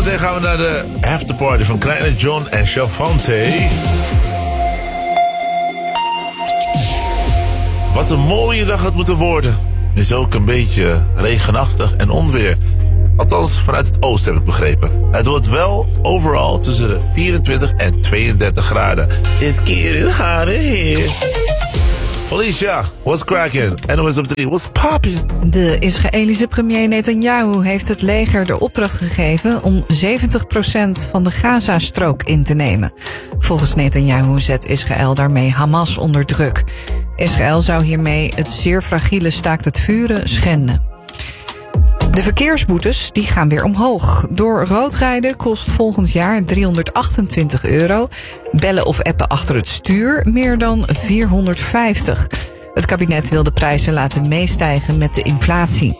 Zometeen gaan we naar de afterparty van Kleine John en Chavante. Wat een mooie dag het moeten worden. Is ook een beetje regenachtig en onweer. Althans, vanuit het oosten heb ik begrepen. Het wordt wel overal tussen de 24 en 32 graden. It's getting hotter here. Felicia, what's cracking? NOS op 3, what's popping? De Israëlische premier Netanyahu heeft het leger de opdracht gegeven om 70% van de Gazastrook in te nemen. Volgens Netanyahu zet Israël daarmee Hamas onder druk. Israël zou hiermee het zeer fragiele staakt het vuren schenden. De verkeersboetes die gaan weer omhoog. Door rood rijden kost volgend jaar €328. Bellen of appen achter het stuur meer dan €450. Het kabinet wil de prijzen laten meestijgen met de inflatie.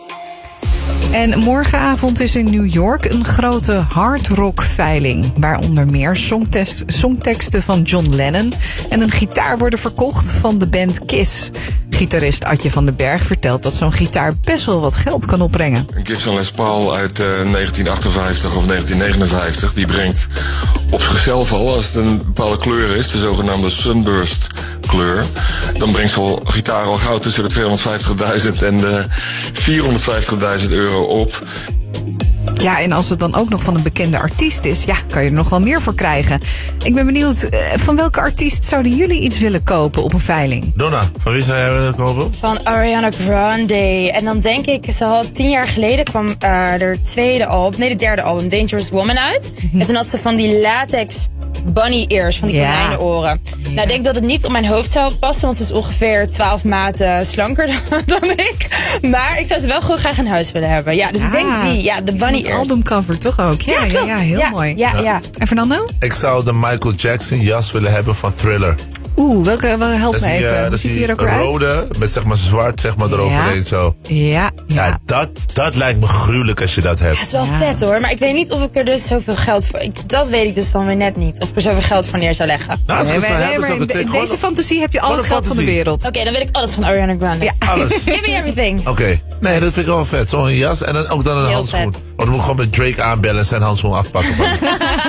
En morgenavond is in New York een grote hardrock-veiling, waar onder meer songteksten van John Lennon en een gitaar worden verkocht van de band Kiss. Gitarist Adje van den Berg vertelt dat zo'n gitaar best wel wat geld kan opbrengen. Een Gibson Les Paul uit 1958 of 1959, die brengt op zichzelf al, als het een bepaalde kleur is, de zogenaamde sunburst kleur, dan brengt zo'n gitaar al gauw tussen de 250.000 en de €450.000 op. Ja, en als het dan ook nog van een bekende artiest is, ja, kan je er nog wel meer voor krijgen. Ik ben benieuwd, van welke artiest zouden jullie iets willen kopen op een veiling? Donna, van wie zou jij willen kopen? Van Ariana Grande. En dan denk ik, ze had 10 jaar geleden kwam de derde album, Dangerous Woman uit. En toen had ze van die latex bunny ears, van die konijnenoren. Nou, ik denk dat het niet op mijn hoofd zou passen, want ze is ongeveer 12 maten slanker dan ik. Maar ik zou ze wel gewoon graag in huis willen hebben. Ja, dus ik denk de bunny ears. Het albumcover toch ook? Ja, heel mooi. Ja. En Fernando? Ik zou de Michael Jackson jas willen hebben van Thriller. Welke help me even. Dat is ziet die hier ook weer uit? rode, met zeg maar zwart zeg maar eroverheen zo. Ja. Dat lijkt me gruwelijk als je dat hebt. Ja, het is wel vet hoor, maar ik weet niet of ik er dus zoveel geld voor... Dat weet ik dus dan weer net niet. Of ik er zoveel geld voor neer zou leggen. Nou, deze fantasie heb je al het geld van de wereld. Oké, dan wil ik alles van Ariana Grande. Ja. Alles. Give me everything. Oké. Nee, dat vind ik wel vet. Zo'n jas en dan ook dan een Heel handschoen. vet. Want dan moet ik gewoon met Drake aanbellen en zijn handschoen afpakken.